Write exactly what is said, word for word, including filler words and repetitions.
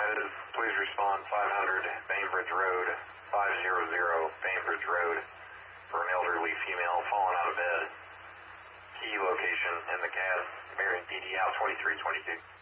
Road, please respond five hundred Bainbridge Road, five hundred Bainbridge Road, for an elderly female fallen out of bed. Key location in the cab, Marion P D out twenty-three twenty-two.